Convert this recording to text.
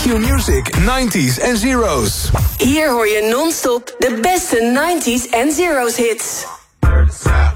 Q-Music 90s en Zeros. Hier hoor je non-stop de beste 90s en Zeros hits.